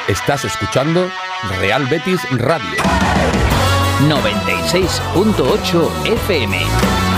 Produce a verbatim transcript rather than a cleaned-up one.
Estás escuchando Real Betis Radio noventa y seis punto ocho F M.